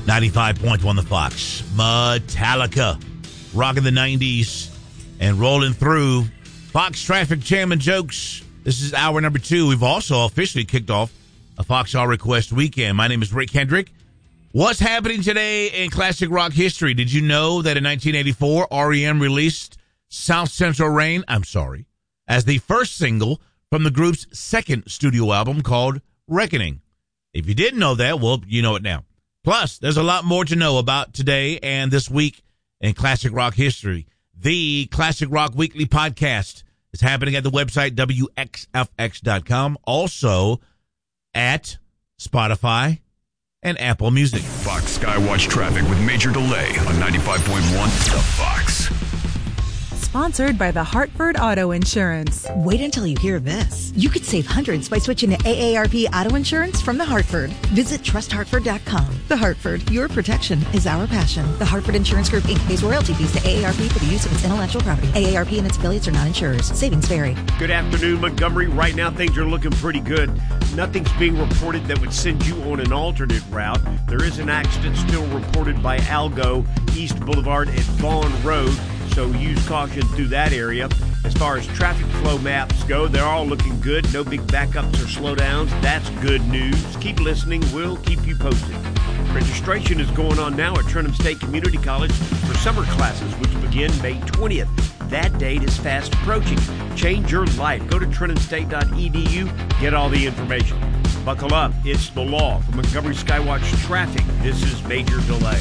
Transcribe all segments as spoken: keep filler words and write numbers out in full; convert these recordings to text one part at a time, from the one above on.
ninety-five point one The Fox. Metallica. Rocking the nineties and rolling through. Fox Traffic Jam and Jokes. This is hour number two. We've also officially kicked off a Fox All Request weekend. My name is Rick Hendrick. What's happening today in classic rock history? Did you know that in nineteen eighty-four, R E M released South Central Rain, I'm sorry, as the first single from the group's second studio album called Reckoning? If you didn't know that, well, you know it now. Plus, there's a lot more to know about today and this week in classic rock history. The Classic Rock Weekly podcast is happening at the website W X F X dot com. Also at Spotify and Apple Music. Fox Skywatch traffic with major delay on ninety-five point one The Fox. Sponsored by the Hartford Auto Insurance. Wait until you hear this. You could save hundreds by switching to A A R P Auto Insurance from The Hartford. Visit trust hartford dot com. The Hartford, your protection is our passion. The Hartford Insurance Group, Incorporated pays royalty fees to A A R P for the use of its intellectual property. A A R P and its affiliates are not insurers. Savings vary. Good afternoon, Montgomery. Right now, things are looking pretty good. Nothing's being reported that would send you on an alternate route. There is an accident still reported by Algo, East Boulevard at Vaughn Road, so use caution through that area. As far as traffic flow maps go, they're all looking good. No big backups or slowdowns. That's good news. Keep listening. We'll keep you posted. Registration is going on now at Trenton State Community College for summer classes, which begin May twentieth. That date is fast approaching. Change your life. Go to trenton state dot e d u. Get all the information. Buckle up. It's the law. For Montgomery Skywatch Traffic, this is Major Delay.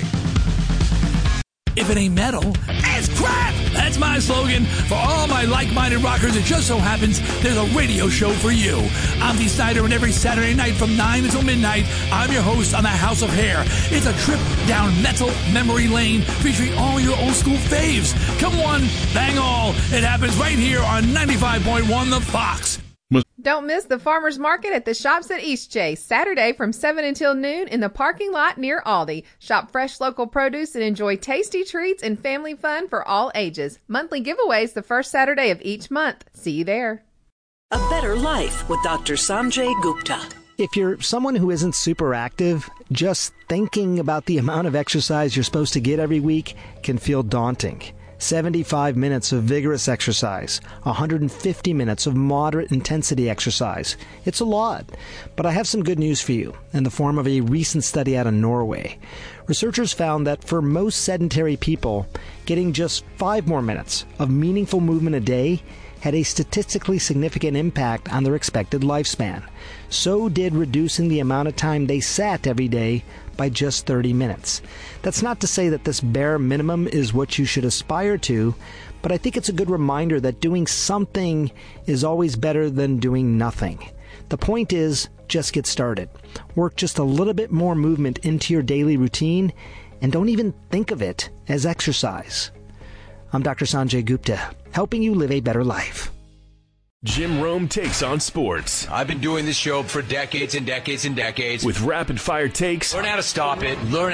If it ain't metal, it's crap! That's my slogan. For all my like-minded rockers, it just so happens there's a radio show for you. I'm Dee Snider, and every Saturday night from nine until midnight, I'm your host on the House of Hair. It's a trip down metal memory lane featuring all your old school faves. Come one, bang all. It happens right here on ninety-five point one The Fox. Don't miss the farmers market at the Shops at Eastchase, Saturday from seven until noon in the parking lot near Aldi. Shop fresh local produce and enjoy tasty treats and family fun for all ages. Monthly giveaways the first Saturday of each month. See you there. A Better Life with Doctor Sanjay Gupta. If you're someone who isn't super active, just thinking about the amount of exercise you're supposed to get every week can feel daunting. seventy-five minutes of vigorous exercise, one hundred fifty minutes of moderate intensity exercise. It's a lot, but I have some good news for you in the form of a recent study out of Norway. Researchers found that for most sedentary people, getting just five more minutes of meaningful movement a day had a statistically significant impact on their expected lifespan. So did reducing the amount of time they sat every day by just thirty minutes. That's not to say that this bare minimum is what you should aspire to, but I think it's a good reminder that doing something is always better than doing nothing. The point is, just get started. Work just a little bit more movement into your daily routine, and don't even think of it as exercise. I'm Doctor Sanjay Gupta, helping you live a better life. Jim Rome takes on sports. I've been doing this show for decades and decades and decades. With rapid-fire takes. Learn how to stop it. Learn